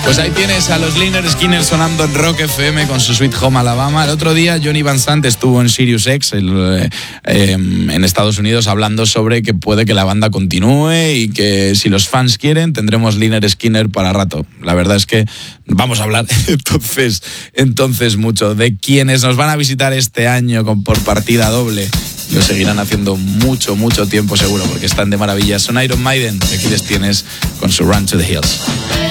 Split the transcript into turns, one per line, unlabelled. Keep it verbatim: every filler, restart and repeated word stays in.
Pues ahí tienes a los Lynyrd Skynyrd sonando en Rock F M con su Sweet Home Alabama. El otro día Johnny Van Sant estuvo en Sirius X el, eh, eh, en Estados Unidos hablando sobre que puede que la banda continúe y que si los fans quieren tendremos Lynyrd Skynyrd para rato. La verdad es que vamos a hablar entonces, entonces mucho de quienes nos van a visitar este año con, por partida doble. Lo seguirán haciendo mucho, mucho tiempo seguro porque están de maravilla. Son Iron Maiden, que aquí les tienes con su Run to the Hills.